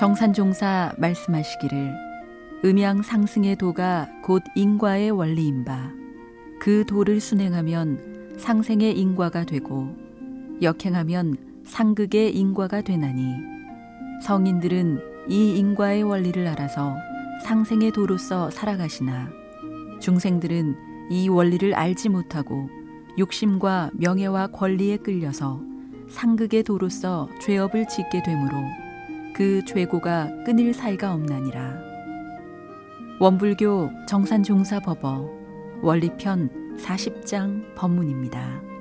정산종사 말씀하시기를 음양 상승의 도가 곧 인과의 원리인 바 그 도를 순행하면 상생의 인과가 되고 역행하면 상극의 인과가 되나니 성인들은 이 인과의 원리를 알아서 상생의 도로서 살아가시나 중생들은 이 원리를 알지 못하고 욕심과 명예와 권리에 끌려서 상극의 도로서 죄업을 짓게 되므로 그 죄고가 끊을 사이가 없나니라. 원불교 정산종사법어 원리편 40장 법문입니다.